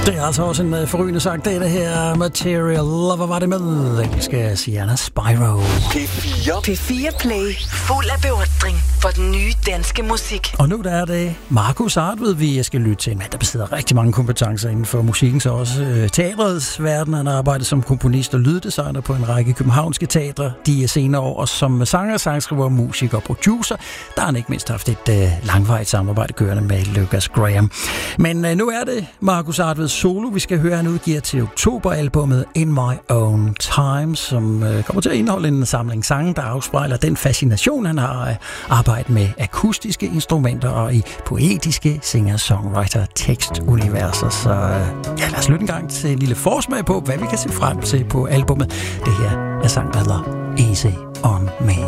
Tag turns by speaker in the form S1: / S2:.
S1: Det er altså også en forrygende sang. Det her Material Lover var det med engelske Sienna Spyro.
S2: P4 Play. Fuld af beundring for den nye danske musik.
S1: Og nu der er det Markus Hartved, vi skal lytte til en mand, der besidder rigtig mange kompetencer inden for musikken, så også teatrets verden. Han har arbejdet som komponist og lyddesigner på en række københavnske teatre de senere år, og som sanger, sangskriver, musiker og producer, der har han ikke mindst haft et langvarigt samarbejde kørende med Lucas Graham. Men nu er det Markus Hartved solo, vi skal høre. Han udgiver til oktober-albummet In My Own Time, som kommer til at indeholde en samling sange, der afspejler den fascination, han har af arbejde med akustiske instrumenter og i poetiske singer-songwriter-tekstuniverser. Så ja, lad os lytte en gang til en lille forsmag på, hvad vi kan se frem til på albummet. Det her er sang, der hedder Easy On Me.